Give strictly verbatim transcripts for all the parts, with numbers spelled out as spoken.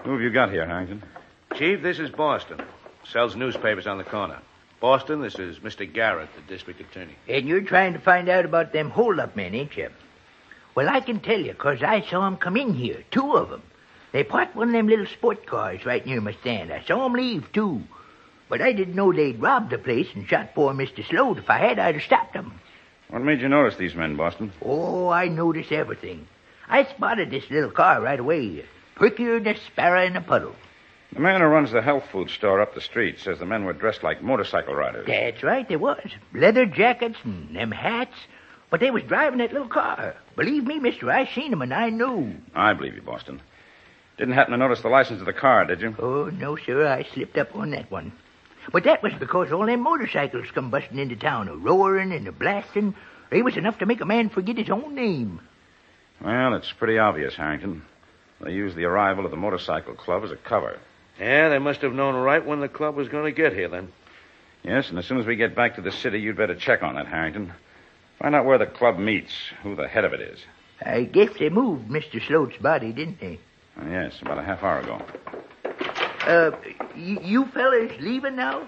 Who have you got here, Harrington? Chief, this is Boston. Sells newspapers on the corner. Boston, this is Mister Garrett, the district attorney. And you're trying to find out about them hold-up men, ain't you? Well, I can tell you, 'cause I saw 'em come in here, two of 'em. They parked one of them little sport cars right near my stand. I saw 'em leave, too. But I didn't know they'd robbed the place and shot poor Mister Sloat. If I had, I'd have stopped 'em. What made you notice these men, Boston? Oh, I notice everything. I spotted this little car right away. Prickier than a sparrow in a puddle. The man who runs the health food store up the street says the men were dressed like motorcycle riders. That's right, they was. Leather jackets and them hats. But they was driving that little car. Believe me, mister, I seen 'em and I knew. I believe you, Boston. Didn't happen to notice the license of the car, did you? Oh, no, sir, I slipped up on that one. But that was because all them motorcycles come busting into town, a-roaring and a-blasting. They was enough to make a man forget his own name. Well, it's pretty obvious, Harrington. They used the arrival of the motorcycle club as a cover. Yeah, they must have known right when the club was going to get here, then. Yes, and as soon as we get back to the city, you'd better check on that, Harrington. Find out where the club meets, who the head of it is. I guess they moved Mister Sloat's body, didn't they? Uh, yes, about a half hour ago. Uh, y- you fellas leaving now?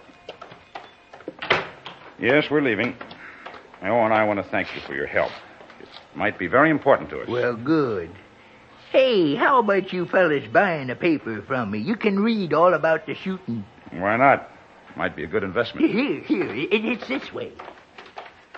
Yes, we're leaving. Oh, and I want to thank you for your help. It might be very important to us. Well, good. Hey, how about you fellas buying a paper from me? You can read all about the shooting. Why not? Might be a good investment. Here, here, it, it's this way.